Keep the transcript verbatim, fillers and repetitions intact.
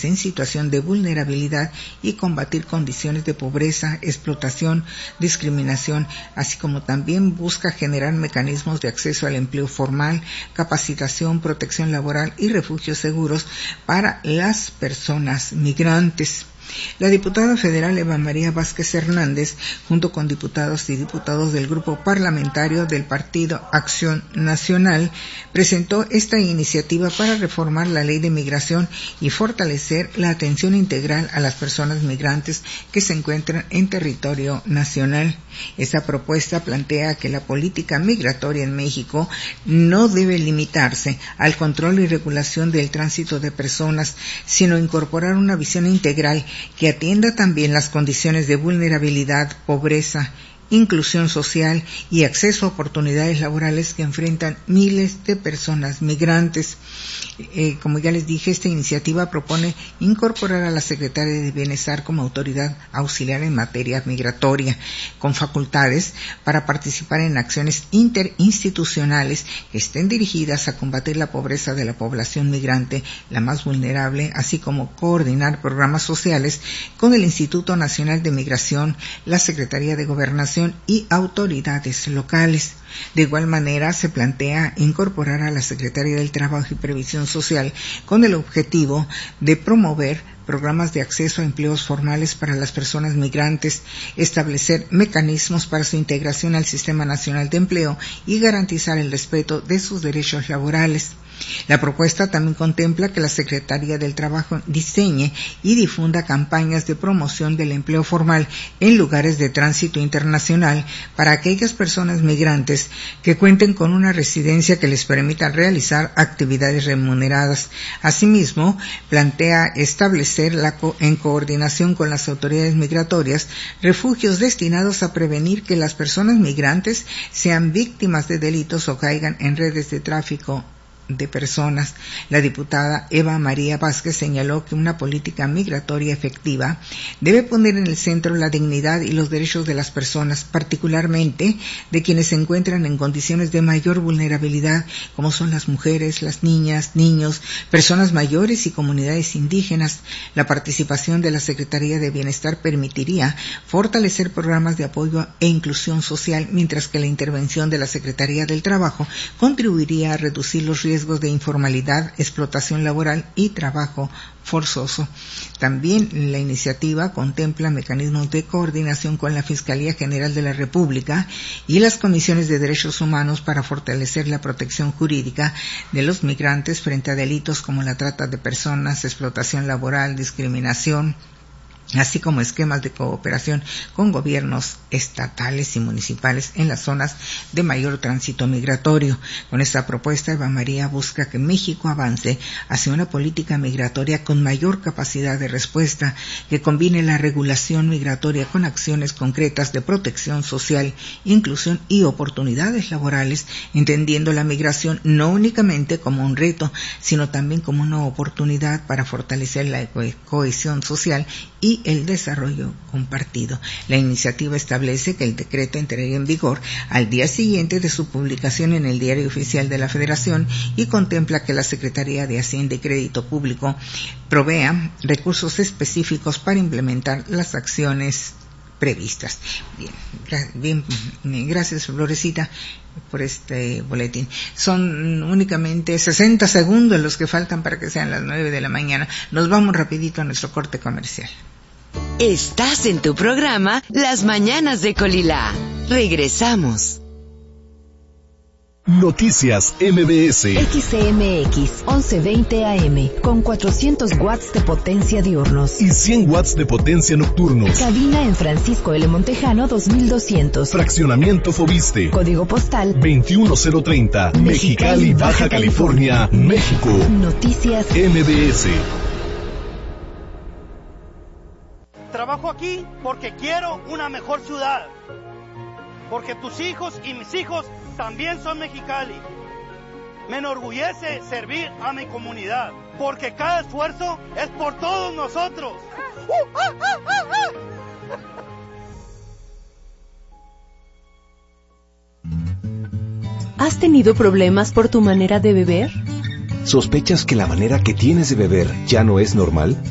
mujeres en situación de vulnerabilidad y combatir condiciones de pobreza, explotación, discriminación, así como también busca generar mecanismos de acceso al empleo formal, capacitación, protección laboral y refugios seguros para las personas migrantes. La diputada federal Eva María Vázquez Hernández, junto con diputados y diputados del grupo parlamentario del Partido Acción Nacional, presentó esta iniciativa para reformar la ley de migración y fortalecer la atención integral a las personas migrantes que se encuentran en territorio nacional. Esta propuesta plantea que la política migratoria en México no debe limitarse al control y regulación del tránsito de personas, sino incorporar una visión integral que atienda también las condiciones de vulnerabilidad, pobreza, inclusión social y acceso a oportunidades laborales que enfrentan miles de personas migrantes. Eh, como ya les dije, esta iniciativa propone incorporar a la Secretaría de Bienestar como autoridad auxiliar en materia migratoria, con facultades para participar en acciones interinstitucionales que estén dirigidas a combatir la pobreza de la población migrante, la más vulnerable, así como coordinar programas sociales con el Instituto Nacional de Migración, la Secretaría de Gobernación y autoridades locales. De igual manera, se plantea incorporar a la Secretaría del Trabajo y Previsión Social con el objetivo de promover programas de acceso a empleos formales para las personas migrantes, establecer mecanismos para su integración al Sistema Nacional de Empleo y garantizar el respeto de sus derechos laborales. La propuesta también contempla que la Secretaría del Trabajo diseñe y difunda campañas de promoción del empleo formal en lugares de tránsito internacional para aquellas personas migrantes que cuenten con una residencia que les permita realizar actividades remuneradas. Asimismo, plantea establecer la co- en coordinación con las autoridades migratorias refugios destinados a prevenir que las personas migrantes sean víctimas de delitos o caigan en redes de tráfico de personas. La diputada Eva María Vázquez señaló que una política migratoria efectiva debe poner en el centro la dignidad y los derechos de las personas, particularmente de quienes se encuentran en condiciones de mayor vulnerabilidad, como son las mujeres, las niñas, niños, personas mayores y comunidades indígenas. La participación de la Secretaría de Bienestar permitiría fortalecer programas de apoyo e inclusión social, mientras que la intervención de la Secretaría del Trabajo contribuiría a reducir los riesgos de informalidad, explotación laboral y trabajo forzoso. También la iniciativa contempla mecanismos de coordinación con la Fiscalía General de la República y las comisiones de derechos humanos para fortalecer la protección jurídica de los migrantes frente a delitos como la trata de personas, explotación laboral, discriminación, así como esquemas de cooperación con gobiernos estatales y municipales en las zonas de mayor tránsito migratorio. Con esta propuesta, Eva María busca que México avance hacia una política migratoria con mayor capacidad de respuesta, que combine la regulación migratoria con acciones concretas de protección social, inclusión y oportunidades laborales, entendiendo la migración no únicamente como un reto, sino también como una oportunidad para fortalecer la co- cohesión social y el desarrollo compartido. La iniciativa establece que el decreto entre en vigor al día siguiente de su publicación en el Diario Oficial de la Federación y contempla que la Secretaría de Hacienda y Crédito Público provea recursos específicos para implementar las acciones previstas. Bien, bien, gracias Florecita por este boletín. Son únicamente sesenta segundos los que faltan para que sean las nueve de la mañana. Nos vamos rapidito a nuestro corte comercial. Estás en tu programa Las Mañanas de Colila. Regresamos. Noticias M B S. X C M X once veinte A M con cuatrocientos watts de potencia diurnos y cien watts de potencia nocturnos. Cabina en Francisco L. Montejano dos mil doscientos. Fraccionamiento Fobiste. Código postal veintiuno cero treinta. Mexicali, Baja California, México. Noticias M B S. Trabajo aquí porque quiero una mejor ciudad. Porque tus hijos y mis hijos también son Mexicali. Me enorgullece servir a mi comunidad, porque cada esfuerzo es por todos nosotros. ¿Has tenido problemas por tu manera de beber? ¿Sospechas que la manera que tienes de beber ya no es normal?